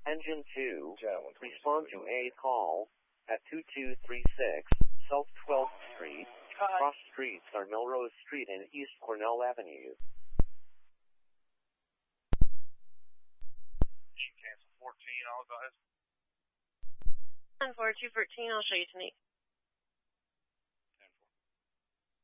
Engine 2, Channel 126. respond to a call at 2236 South 12th Street. Cross streets are Melrose Street and East Cornell Avenue. You can cancel 14, I'll go ahead. On 4214, I'll show you tonight.